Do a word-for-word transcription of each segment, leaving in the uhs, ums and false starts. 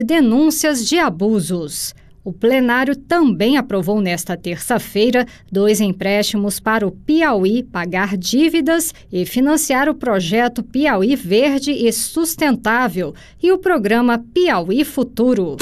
denúncias de abusos. O plenário também aprovou nesta terça-feira dois empréstimos para o Piauí pagar dívidas e financiar o projeto Piauí Verde e Sustentável e o programa Piauí Futuro.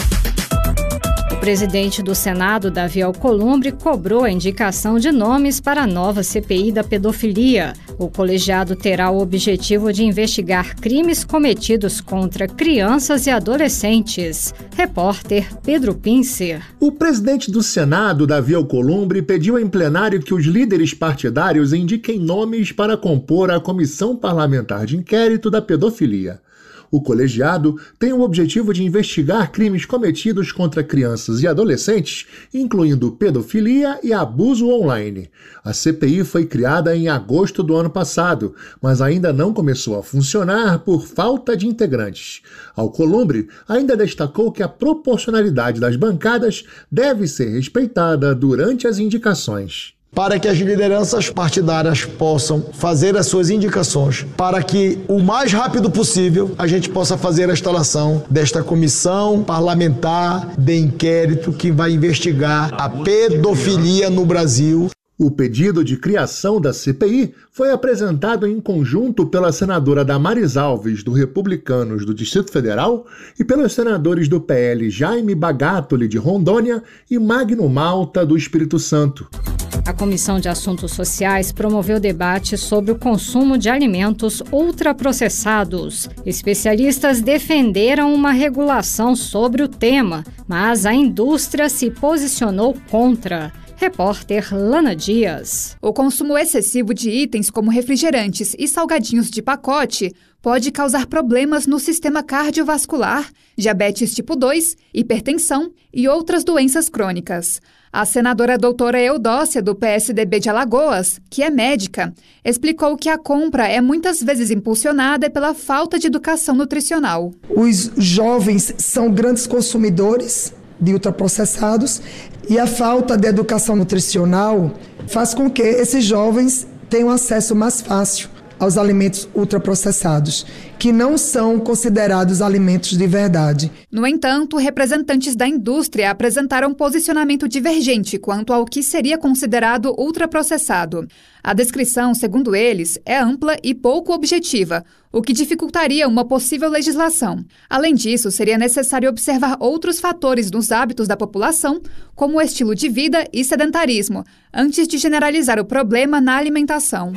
O presidente do Senado, Davi Alcolumbre, cobrou a indicação de nomes para a nova C P I da pedofilia. O colegiado terá o objetivo de investigar crimes cometidos contra crianças e adolescentes. Repórter Pedro Pincer. O presidente do Senado, Davi Alcolumbre, pediu em plenário que os líderes partidários indiquem nomes para compor a Comissão Parlamentar de Inquérito da Pedofilia. O colegiado tem o objetivo de investigar crimes cometidos contra crianças e adolescentes, incluindo pedofilia e abuso online. A C P I foi criada em agosto do ano passado, mas ainda não começou a funcionar por falta de integrantes. Alcolumbre ainda destacou que a proporcionalidade das bancadas deve ser respeitada durante as indicações. Para que as lideranças partidárias possam fazer as suas indicações, para que o mais rápido possível a gente possa fazer a instalação desta comissão parlamentar de inquérito que vai investigar a pedofilia no Brasil. O pedido de criação da C P I foi apresentado em conjunto pela senadora Damares Alves, do Republicanos do Distrito Federal, e pelos senadores do P L Jaime Bagatoli, de Rondônia, e Magno Malta, do Espírito Santo. A Comissão de Assuntos Sociais promoveu debate sobre o consumo de alimentos ultraprocessados. Especialistas defenderam uma regulação sobre o tema, mas a indústria se posicionou contra. Repórter Lana Dias. O consumo excessivo de itens como refrigerantes e salgadinhos de pacote pode causar problemas no sistema cardiovascular, diabetes tipo dois, hipertensão e outras doenças crônicas. A senadora doutora Eudócia, do P S D B de Alagoas, que é médica, explicou que a compra é muitas vezes impulsionada pela falta de educação nutricional. Os jovens são grandes consumidores de ultraprocessados e a falta de educação nutricional faz com que esses jovens tenham acesso mais fácil aos alimentos ultraprocessados, que não são considerados alimentos de verdade. No entanto, representantes da indústria apresentaram posicionamento divergente quanto ao que seria considerado ultraprocessado. A descrição, segundo eles, é ampla e pouco objetiva, o que dificultaria uma possível legislação. Além disso, seria necessário observar outros fatores nos hábitos da população, como o estilo de vida e sedentarismo, antes de generalizar o problema na alimentação.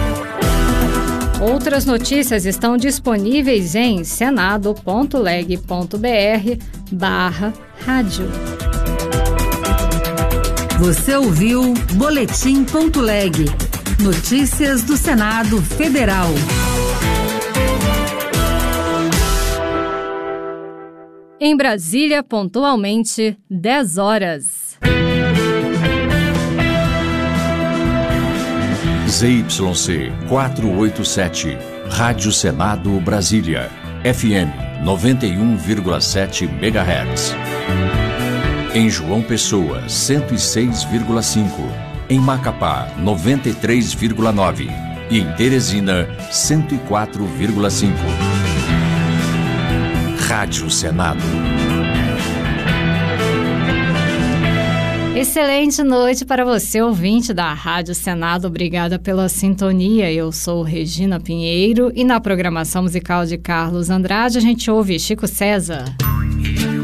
Outras notícias estão disponíveis em senado.leg.br barra rádio. Você ouviu Boletim.leg. Notícias do Senado Federal. Em Brasília, pontualmente, dez horas. Z Y C quatrocentos e oitenta e sete, Rádio Senado Brasília, F M noventa e um vírgula sete megahertz. Em João Pessoa, cento e seis vírgula cinco. Em Macapá, noventa e três vírgula nove. E em Teresina, cento e quatro vírgula cinco. Rádio Senado. Excelente noite para você, ouvinte da Rádio Senado. Obrigada pela sintonia. Eu sou Regina Pinheiro e na programação musical de Carlos Andrade a gente ouve Chico César.